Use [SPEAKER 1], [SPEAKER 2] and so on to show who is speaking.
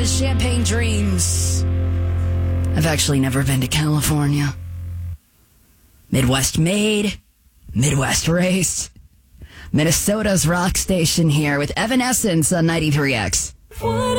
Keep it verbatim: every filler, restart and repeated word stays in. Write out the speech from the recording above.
[SPEAKER 1] is Champagne Dreams. I've actually never been to California. Midwest made, Midwest raced. Minnesota's rock station here with Evanescence on ninety-three X.